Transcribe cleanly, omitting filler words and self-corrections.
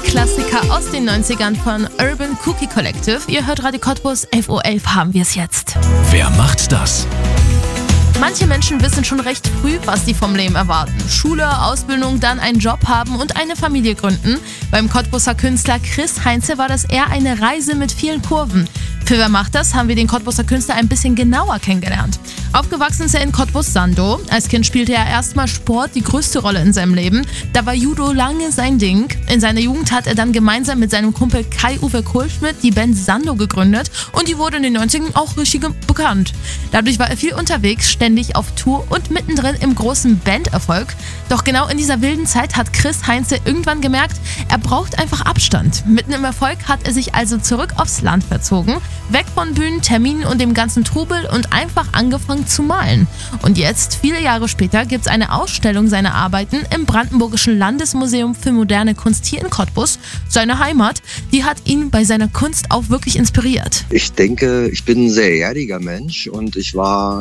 Klassiker aus den 90ern von Urban Cookie Collective. Ihr hört Radio Cottbus, 11:11 Uhr haben wir es jetzt. Wer macht das? Manche Menschen wissen schon recht früh, was sie vom Leben erwarten. Schule, Ausbildung, dann einen Job haben und eine Familie gründen. Beim Cottbuser Künstler Chris Heinze war das eher eine Reise mit vielen Kurven. Für Wer macht das haben wir den Cottbuser Künstler ein bisschen genauer kennengelernt. Aufgewachsen ist er in Cottbus-Sandow. Als Kind spielte er erstmal Sport die größte Rolle in seinem Leben. Da war Judo lange sein Ding. In seiner Jugend hat er dann gemeinsam mit seinem Kumpel Kai-Uwe Kohlschmidt die Band Sandow gegründet und die wurde in den 90ern auch richtig bekannt. Dadurch war er viel unterwegs, ständig auf Tour und mittendrin im großen Banderfolg. Doch genau in dieser wilden Zeit hat Chris Heinze irgendwann gemerkt, er braucht einfach Abstand. Mitten im Erfolg hat er sich also zurück aufs Land verzogen, weg von Bühnen, Terminen und dem ganzen Trubel und einfach angefangen zu malen. Und jetzt, viele Jahre später, gibt es eine Ausstellung seiner Arbeiten im Brandenburgischen Landesmuseum für moderne Kunst hier in Cottbus, seine Heimat. Die hat ihn bei seiner Kunst auch wirklich inspiriert. Ich denke, ich bin ein sehr erdiger Mensch und ich war